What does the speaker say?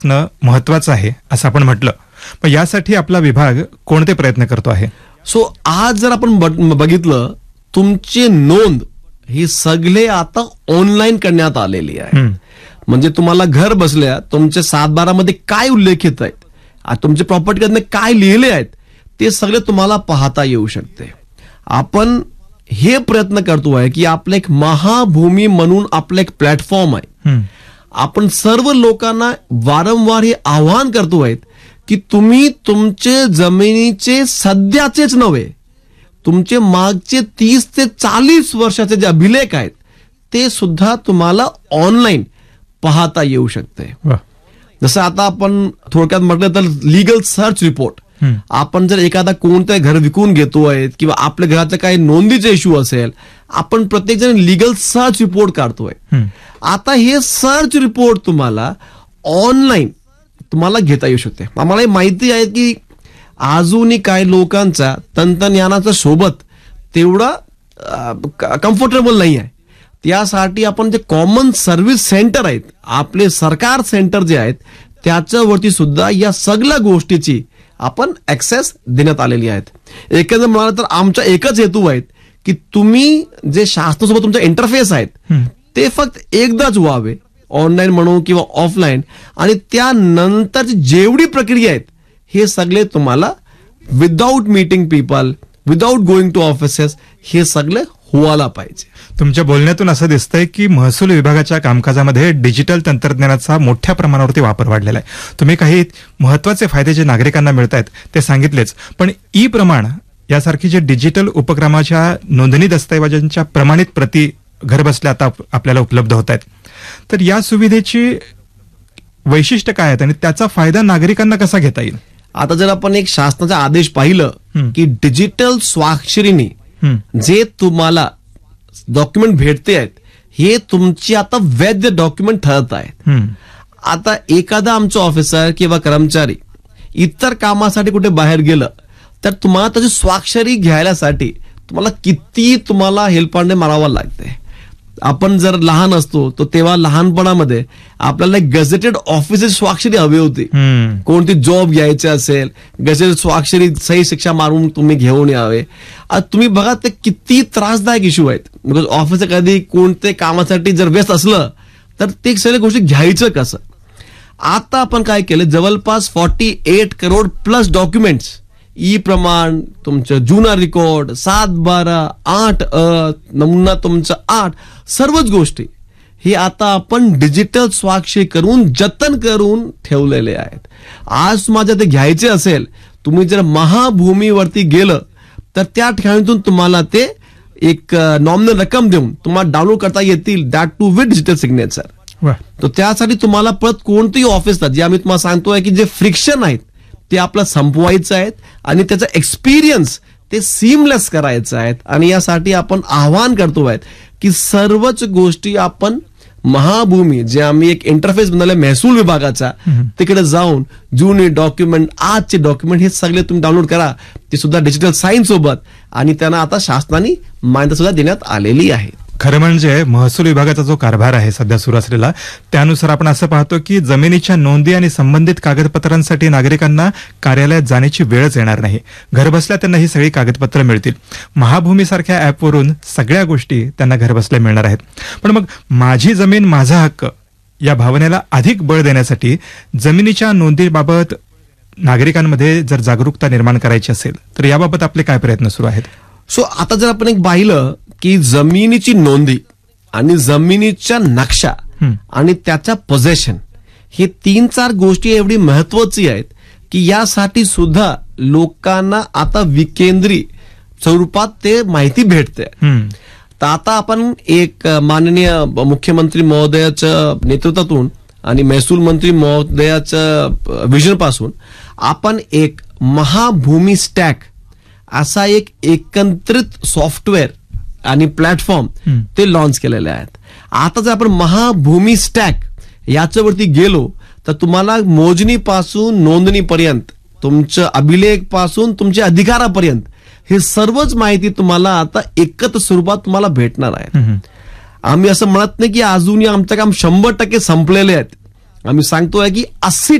महत्वाचं आहे असं आपण म्हटलं, पण यासाठी आपला विभाग कोणते प्रयत्न करतो आहे? सो आज जर आपण बघितलं, तुमची नोंद ही सगळे आता ऑनलाईन करण्यात आलेली आहे. म्हणजे तुम्हाला घर बसल्या तुमच्या 7/12 मध्ये काय उल्लेखित आहेत, तुमच्या प्रॉपर्टीकडनं काय लिहिले आहेत, ते सगळे तुम्हाला पाहता येऊ शकते. आपण हे प्रयत्न करतोय की आपलं एक महाभूमी म्हणून आपलं एक प्लॅटफॉर्म आहे. आपण सर्व लोकांना वारंवार हे आवाहन करतोय की तुम्ही तुमचे जमिनीचे सध्याचेच नव्हे, तुमचे मागचे 30 ते 40 वर्षाचे जे अभिलेख आहेत ते सुद्धा तुम्हाला ऑनलाईन पाहता येऊ शकते. जसं आता आपण थोडक्यात म्हटलं तर लीगल सर्च रिपोर्ट, आपण जर एखादा कोणतं घर विकून घेतोय किंवा आपल्या घरातले काही नोंदीचे इश्यू असेल, आपण प्रत्येक जण लीगल सर्च रिपोर्ट काढतोय. आता हे सर्च रिपोर्ट तुम्हाला ऑनलाईन तुम्हाला घेता येऊ शकते. आम्हाला माहिती आहे की अजूनही काही लोकांचा तंत्रज्ञानाच्या सोबत तेवढा कम्फर्टेबल नाही आहे. त्यासाठी आपण जे कॉमन सर्व्हिस सेंटर आहेत, आपले सरकार सेंटर जे आहेत, त्याच्यावरती सुद्धा या सगळ्या गोष्टीची आपण ऍक्सेस देण्यात आलेली आहेत. एकंदर म्हणाल तर आमचा एकच हेतू आहे की तुम्ही जे शासनासोबत तुमचा इंटरफेस आहेत ते फक्त एकदाच व्हावे, ऑनलाईन म्हणू किंवा ऑफलाईन, आणि त्यानंतरची जेवढी प्रक्रिया आहेत हे सगळे तुम्हाला without meeting people, without going to offices, हे सगळे व्हायला पाहिजे. तुमच्या बोलण्यातून असं दिसतंय की महसूल विभागाच्या कामकाजामध्ये डिजिटल तंत्रज्ञानाचा मोठ्या प्रमाणावरती वापर वाढलेला आहे. तुम्ही काही महत्वाचे फायदे जे नागरिकांना मिळत आहेत ते सांगितलेच, पण ई प्रमाण यासारखी जे डिजिटल उपक्रमाच्या नोंदणी दस्तऐवजांच्या प्रमाणित प्रती घरबसल्या आता आपल्याला उपलब्ध होत आहेत, तर या सुविधेची वैशिष्ट्य काय आहेत आणि त्याचा फायदा नागरिकांना कसा घेता येईल? आता जर आपण एक शासनाचा आदेश पाहिलं की डिजिटल स्वाक्षरीने जे तुम्हाला डॉक्युमेंट भेटते आहेत हे तुमची आता वैध डॉक्युमेंट ठरत आहेत. आता एखादा आमचं ऑफिसर किंवा कर्मचारी इतर कामासाठी कुठे बाहेर गेलं तर तुम्हाला त्याची स्वाक्षरी घ्यायसाठी तुम्हाला हेल्पांडे मारावा लागते. आपण जर लहान असतो तर तेव्हा लहानपणामध्ये आपल्याला गजेटेड ऑफिसची स्वाक्षरी हवी होती. कोणती जॉब घ्यायची असेल, गजेटेड स्वाक्षरी सही शिक्षा मारून तुम्ही घेऊन यावे. आज तुम्ही बघा ते किती त्रासदायक इश्यू आहेत. बिकॉज ऑफिस कधी कोणत्या कामासाठी जर व्यस्त असलं तर ते सगळ्या गोष्टी घ्यायचं कसं. आता आपण काय केलं, जवळपास 48 करोड प्लस डॉक्युमेंट्स, ई प्रमाण, तुमचं जुना रेकॉर्ड, 7/12, 8 नमुना तुमचं 8, सर्वच गोष्टी हे आता आपण डिजिटल स्वाक्षरी करून जतन करून ठेवलेले आहेत. आज तुम्हाला ते घ्यायचे असेल, तुम्ही जर महाभूमीवरती गेलं तर त्या ठिकाणीतून तुम्हाला ते एक नॉमिनल रक्कम देऊन तुम्हाला डाउनलोड करता येतील, that to with digital signature. तर त्यासाठी तुम्हाला परत कोणतेही ऑफिसला, जे आम्ही तुम्हाला सांगतोय की जे फ्रिक्शन आहेत ते आपलं संपवायचं आहेत आणि त्याचा एक्सपिरियन्स ते सीमलेस करायचं आहेत. आणि यासाठी आपण आवाहन करतोय की सर्वच गोष्टी आपण महाभूमी, जे आम्ही एक इंटरफेस बनवलाय महसूल विभागाचा, तिकडे जाऊन जुने डॉक्युमेंट, आजचे डॉक्युमेंट हे सगळे तुम्ही डाउनलोड करा, ते सुद्धा डिजिटल साईन सोबत, आणि त्यांना आता शासनाने मान्यता सुद्धा देण्यात आलेली आहे. खरं म्हणजे महसूल विभागाचा जो कारभार आहे सध्या सुरू असलेला, त्यानुसार आपण असं पाहतो की जमिनीच्या नोंदी आणि संबंधित कागदपत्रांसाठी नागरिकांना कार्यालयात जाण्याची वेळच येणार नाही. घरबसल्या त्यांना ही सगळी कागदपत्र मिळतील. महाभूमीसारख्या ॲपवरून सगळ्या गोष्टी त्यांना घरबसल्या मिळणार आहेत. पण मग माझी जमीन माझा हक्क या भावनेला अधिक बळ देण्यासाठी जमिनीच्या नोंदीबाबत नागरिकांमध्ये जर जागरूकता निर्माण करायची असेल तर याबाबत आपले काय प्रयत्न सुरू आहेत? सो आता जर आपण एक पाहिलं की जमिनीची नोंदी आणि जमिनीचा नक्षा आणि त्याचा पोझेशन, हे 3-4 गोष्टी एवढी महत्वाची आहेत की यासाठी सुद्धा लोकांना आता विकेंद्री स्वरूपात ते माहिती भेटते. तर आता आपण एक माननीय मुख्यमंत्री महोदयाच्या नेतृत्वातून आणि महसूल मंत्री महोदयाच्या विजन पासून आपण एक महाभूमी स्टॅक असा एक एकत्रित सॉफ्टवेअर आणि प्लॅटफॉर्म ते लॉन्च केलेले आहेत. आता जर आपण महाभूमी स्टॅक याच्यावरती गेलो तर तुम्हाला मोजणीपासून नोंदणीपर्यंत, तुमच्या अभिलेख पासून तुमच्या अधिकारापर्यंत हे सर्वच माहिती तुम्हाला आता एकत्र स्वरूपात तुम्हाला भेटणार आहे. आम्ही असं म्हणत नाही की अजूनही आमचं काम 100% संपलेले आहेत. आम्ही सांगतोय की 80